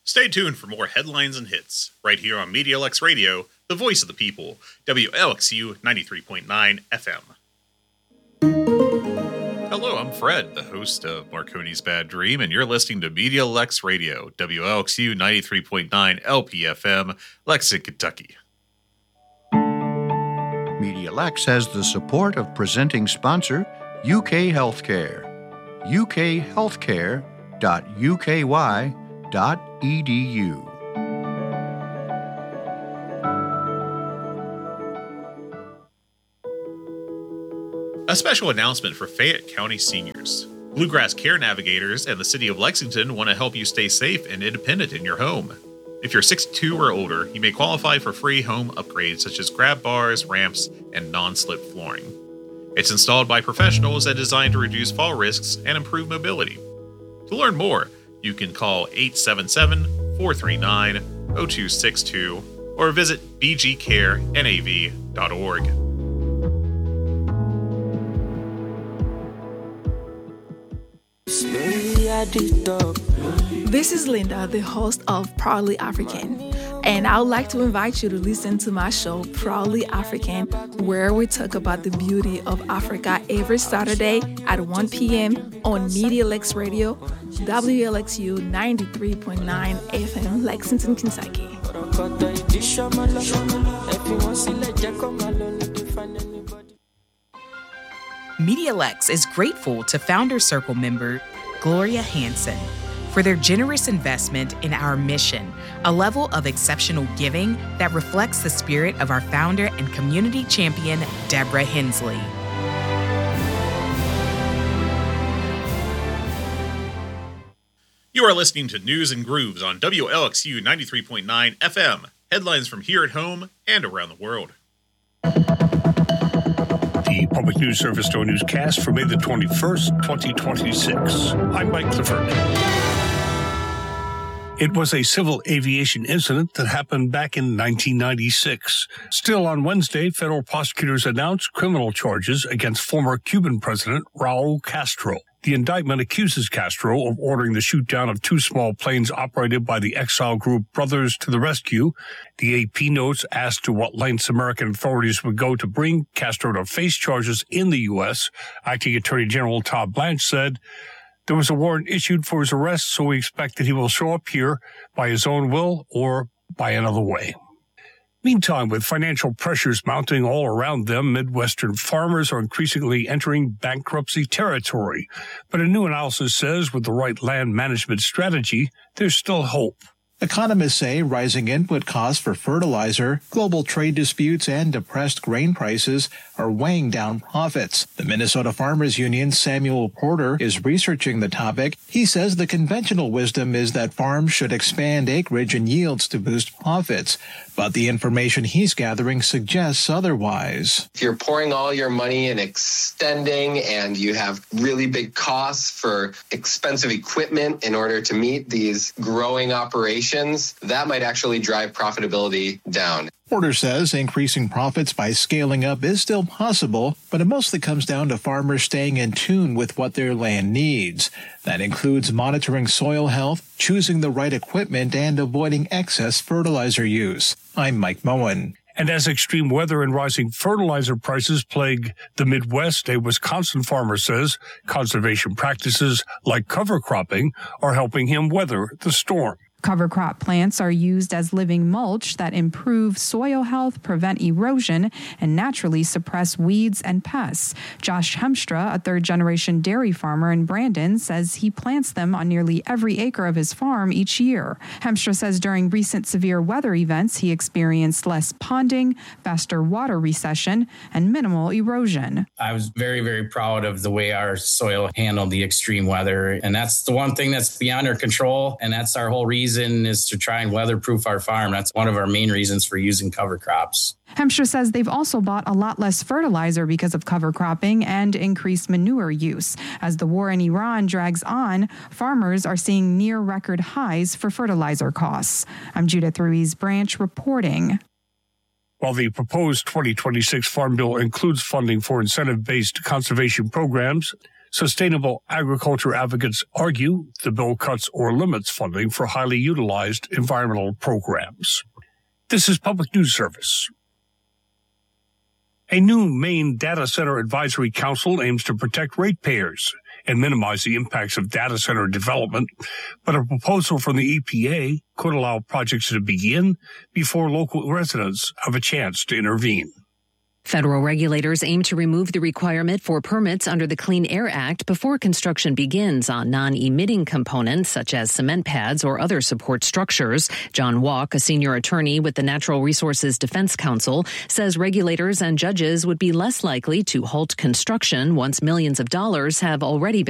Stay tuned for more headlines and hits, right here on MediaLux Radio, the voice of the people, WLXU 93.9 FM. Hello, I'm Fred, the host of Marconi's Bad Dream, and you're listening to MediaLux Radio, WLXU 93.9 LPFM, Lexington, Kentucky. MediaLux has the support of presenting sponsor, UK Healthcare. ukhealthcare.uky.edu. A special announcement for Fayette County seniors. Bluegrass Care Navigators and the City of Lexington want to help you stay safe and independent in your home. If you're 62 or older, you may qualify for free home upgrades such as grab bars, ramps, and non-slip flooring. It's installed by professionals and designed to reduce fall risks and improve mobility. To learn more, you can call 877-439-0262 or visit bgcarenav.org. This is Linda, the host of Proudly African, and I would like to invite you to listen to my show, Proudly African, where we talk about the beauty of Africa every Saturday at 1 p.m. on MediaLux Radio, WLXU 93.9 FM, Lexington, Kentucky. MediaLux is grateful to Founder Circle member Gloria Hansen for their generous investment in our mission, a level of exceptional giving that reflects the spirit of our founder and community champion, Deborah Hensley. You are listening to News and Grooves on WLXU 93.9 FM. Headlines from here at home and around the world. The Public News Service Stowe Newscast for May the 21st, 2026. I'm Mike Clifford. It was a civil aviation incident that happened back in 1996. Still on Wednesday, federal prosecutors announced criminal charges against former Cuban President Raul Castro. The indictment accuses Castro of ordering the shoot-down of two small planes operated by the exile group Brothers to the Rescue. The AP notes asked to what lengths American authorities would go to bring Castro to face charges in the U.S. Acting Attorney General Todd Blanche said, "There was a warrant issued for his arrest, so we expect that he will show up here by his own will or by another way." Meantime, with financial pressures mounting all around them, Midwestern farmers are increasingly entering bankruptcy territory. But a new analysis says with the right land management strategy, there's still hope. Economists say rising input costs for fertilizer, global trade disputes, and depressed grain prices are weighing down profits. The Minnesota Farmers Union's Samuel Porter is researching the topic. He says the conventional wisdom is that farms should expand acreage and yields to boost profits, but the information he's gathering suggests otherwise. If you're pouring all your money in extending and you have really big costs for expensive equipment in order to meet these growing operations, that might actually drive profitability down. Porter says increasing profits by scaling up is still possible, but it mostly comes down to farmers staying in tune with what their land needs. That includes monitoring soil health, choosing the right equipment, and avoiding excess fertilizer use. I'm Mike Moen. And as extreme weather and rising fertilizer prices plague the Midwest, a Wisconsin farmer says conservation practices like cover cropping are helping him weather the storm. Cover crop plants are used as living mulch that improve soil health, prevent erosion, and naturally suppress weeds and pests. Josh Hemstra, a third-generation dairy farmer in Brandon, says he plants them on nearly every acre of his farm each year. Hemstra says during recent severe weather events, he experienced less ponding, faster water recession, and minimal erosion. I was very, very proud of the way our soil handled the extreme weather, and that's the one thing that's beyond our control, and that's our whole reason is to try and weatherproof our farm. That's one of our main reasons for using cover crops. Hemstra says they've also bought a lot less fertilizer because of cover cropping and increased manure use. As the war in Iran drags on, farmers are seeing near record highs for fertilizer costs. I'm Judith Ruiz Branch reporting. While the proposed 2026 Farm Bill includes funding for incentive-based conservation programs, Sustainable agriculture advocates argue the bill cuts or limits funding for highly utilized environmental programs. This is Public News Service. A new Maine Data Center Advisory Council aims to protect ratepayers and minimize the impacts of data center development, but a proposal from the EPA could allow projects to begin before local residents have a chance to intervene. Federal regulators aim to remove the requirement for permits under the Clean Air Act before construction begins on non-emitting components such as cement pads or other support structures. John Walk, a senior attorney with the Natural Resources Defense Council, says regulators and judges would be less likely to halt construction once millions of dollars have already been